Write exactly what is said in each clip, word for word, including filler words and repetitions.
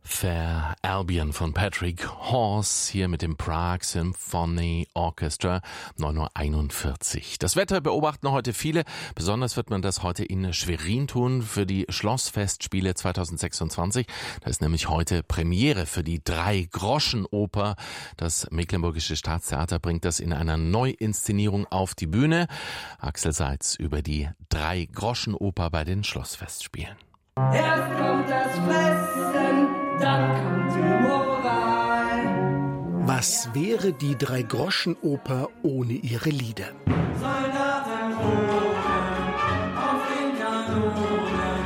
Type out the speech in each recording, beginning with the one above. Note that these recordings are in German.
Fair Albion von Patrick Hawes, hier mit dem Prague Symphony Orchestra, neun Uhr einundvierzig. Das Wetter beobachten heute viele. Besonders wird man das heute in Schwerin tun für die Schlossfestspiele zweitausendsechsundzwanzig. Da ist nämlich heute Premiere für die Drei-Groschen-Oper. Das Mecklenburgische Staatstheater bringt das in einer Neuinszenierung auf die Bühne. Axel Seitz über die Drei-Groschen-Oper bei den Schlossfestspielen. Erst kommt das Fressen, dann kommt die Moral. Was wäre die Drei-Groschen-Oper ohne ihre Lieder? Soldaten rufen auf den Kanonen.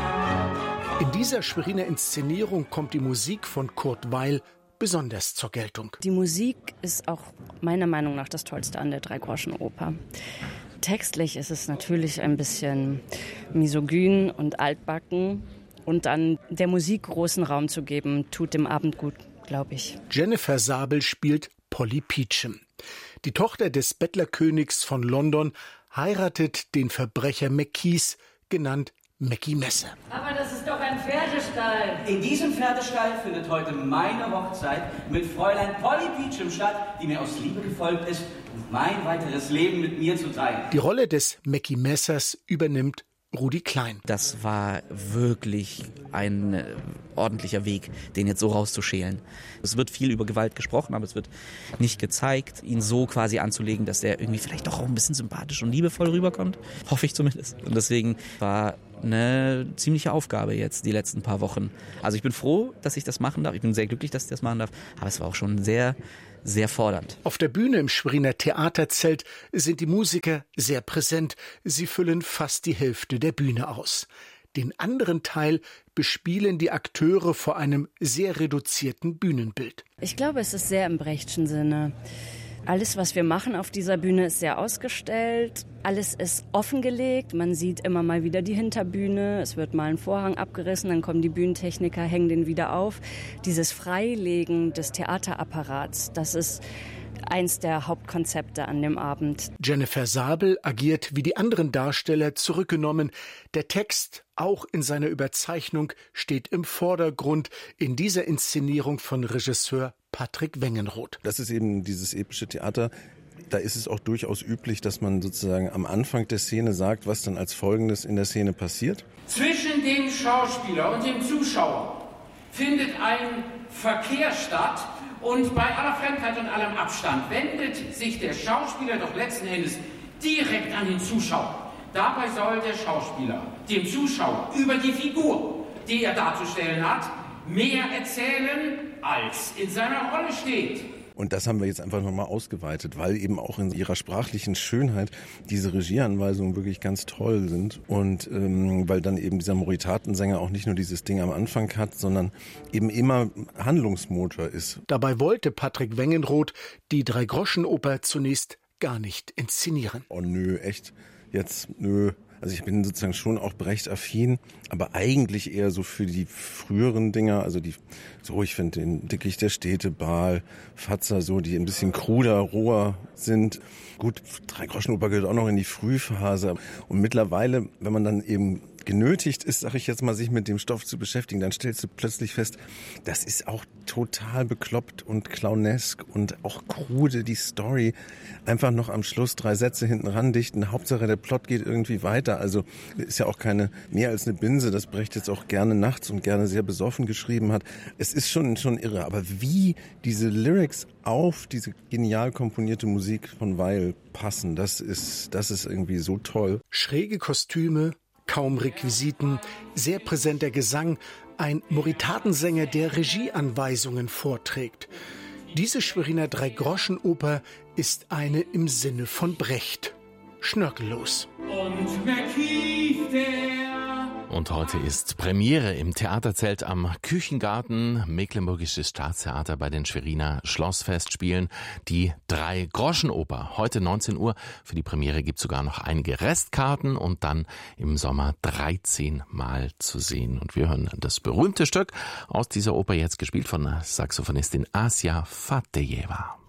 In dieser Schweriner Inszenierung kommt die Musik von Kurt Weill besonders zur Geltung. Die Musik ist auch meiner Meinung nach das Tollste an der Drei-Groschen-Oper. Textlich ist es natürlich ein bisschen misogyn und altbacken. Und dann der Musik großen Raum zu geben, tut dem Abend gut, glaube ich. Jennifer Sabel spielt Polly Peachum. Die Tochter des Bettlerkönigs von London heiratet den Verbrecher McKees, genannt Mackie Messer. Aber das ist doch ein Pferdestall. In diesem Pferdestall findet heute meine Hochzeit mit Fräulein Polly Peachum statt, die mir aus Liebe gefolgt ist, um mein weiteres Leben mit mir zu teilen. Die Rolle des Mackie Messers übernimmt Rudi Klein. Das war wirklich ein äh, ordentlicher Weg, den jetzt so rauszuschälen. Es wird viel über Gewalt gesprochen, aber es wird nicht gezeigt, ihn so quasi anzulegen, dass er irgendwie vielleicht doch auch ein bisschen sympathisch und liebevoll rüberkommt. Hoffe ich zumindest. Und deswegen war eine ziemliche Aufgabe jetzt die letzten paar Wochen. Also ich bin froh, dass ich das machen darf. Ich bin sehr glücklich, dass ich das machen darf. Aber es war auch schon sehr, sehr fordernd. Auf der Bühne im Schweriner Theaterzelt sind die Musiker sehr präsent. Sie füllen fast die Hälfte der Bühne aus. Den anderen Teil bespielen die Akteure vor einem sehr reduzierten Bühnenbild. Ich glaube, es ist sehr im Brechtschen Sinne. Alles, was wir machen auf dieser Bühne, ist sehr ausgestellt. Alles ist offengelegt. Man sieht immer mal wieder die Hinterbühne. Es wird mal ein Vorhang abgerissen, dann kommen die Bühnentechniker, hängen den wieder auf. Dieses Freilegen des Theaterapparats, das ist eins der Hauptkonzepte an dem Abend. Jennifer Sabel agiert wie die anderen Darsteller zurückgenommen. Der Text, auch in seiner Überzeichnung, steht im Vordergrund in dieser Inszenierung von Regisseur Patrick Wengenroth. Das ist eben dieses epische Theater. Da ist es auch durchaus üblich, dass man sozusagen am Anfang der Szene sagt, was dann als Folgendes in der Szene passiert. Zwischen dem Schauspieler und dem Zuschauer findet ein Verkehr statt und bei aller Fremdheit und allem Abstand wendet sich der Schauspieler doch letzten Endes direkt an den Zuschauer. Dabei soll der Schauspieler dem Zuschauer über die Figur, die er darzustellen hat, mehr erzählen, als in seiner Rolle steht. Und das haben wir jetzt einfach nochmal ausgeweitet, weil eben auch in ihrer sprachlichen Schönheit diese Regieanweisungen wirklich ganz toll sind. Und ähm, weil dann eben dieser Moritatensänger auch nicht nur dieses Ding am Anfang hat, sondern eben immer Handlungsmotor ist. Dabei wollte Patrick Wengenroth die Drei-Groschen-Oper zunächst gar nicht inszenieren. Oh nö, echt? Jetzt nö. Also ich bin sozusagen schon auch Brecht-affin, aber eigentlich eher so für die früheren Dinger, also die, so ich finde den Dickicht der Städtebal, Fatzer, so, die ein bisschen kruder, roher sind. Gut, Drei-Groschen-Oper gehört auch noch in die Frühphase. Und mittlerweile, wenn man dann eben genötigt ist, sag ich jetzt mal, sich mit dem Stoff zu beschäftigen, dann stellst du plötzlich fest, das ist auch total bekloppt und clownesk und auch krude, die Story. Einfach noch am Schluss drei Sätze hinten ran dichten. Hauptsache der Plot geht irgendwie weiter. Also ist ja auch keine mehr als eine Binse, das Brecht jetzt auch gerne nachts und gerne sehr besoffen geschrieben hat. Es ist schon schon irre. Aber wie diese Lyrics auf diese genial komponierte Musik von Weill passen, das ist das ist irgendwie so toll. Schräge Kostüme, kaum Requisiten, sehr präsenter Gesang, ein Moritatensänger, der Regieanweisungen vorträgt. Diese Schweriner Drei-Groschen-Oper ist eine im Sinne von Brecht. Schnörkellos. Und McKees, der... Und heute ist Premiere im Theaterzelt am Küchengarten, Mecklenburgisches Staatstheater bei den Schweriner Schlossfestspielen, die Drei-Groschen-Oper. Heute neunzehn Uhr. Für die Premiere gibt es sogar noch einige Restkarten und dann im Sommer dreizehn Mal zu sehen. Und wir hören das berühmte Stück aus dieser Oper, jetzt gespielt von Saxophonistin Asia Fatejeva.